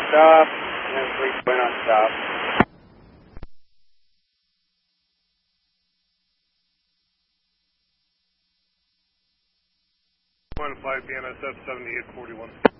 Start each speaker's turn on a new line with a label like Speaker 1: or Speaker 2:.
Speaker 1: stop, and then 3 point on stop.
Speaker 2: One 5 BNSF 7841.